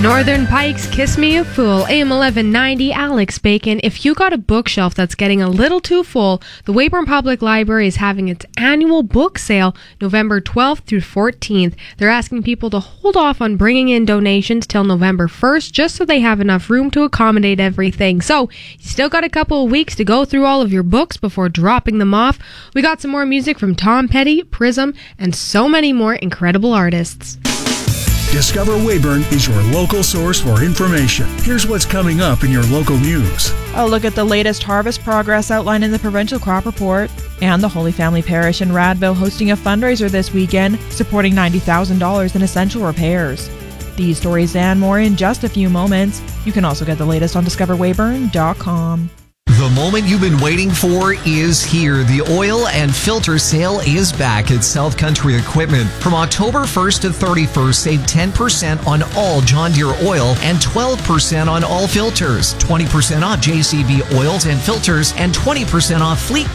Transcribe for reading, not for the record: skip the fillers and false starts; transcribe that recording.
Northern Pike's Kiss Me a Fool, AM 1190, Alex Bacon. If you got a bookshelf that's getting a little too full, the Weyburn Public Library is having its annual book sale November 12th through 14th. They're asking people to hold off on bringing in donations till November 1st, just so they have enough room to accommodate everything. So, you still got a couple of weeks to go through all of your books before dropping them off. We got some more music from Tom Petty, Prism, and so many more incredible artists. Discover Weyburn is your local source for information. Here's what's coming up in your local news. A look at the latest harvest progress outlined in the Provincial Crop Report. And the Holy Family Parish in Radville hosting a fundraiser this weekend, supporting $90,000 in essential repairs. These stories and more in just a few moments. You can also get the latest on discoverweyburn.com. The moment you've been waiting for is here. The oil and filter sale is back at South Country Equipment. From October 1st to 31st, save 10% on all John Deere oil and 12% on all filters, 20% off JCB oils and filters, and 20% off fleet